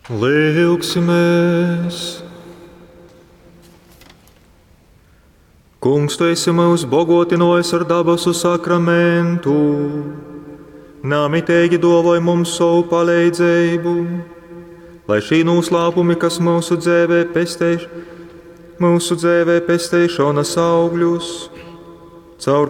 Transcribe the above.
Lūksimies! Kungs, tu esi mūs bogotinojis ar dabasu sakramentu, namitīgi dāvāj mums savu palīdzību, lai šī noslēpumi, kas mūsu dzīvē pestēšanas augļus, caur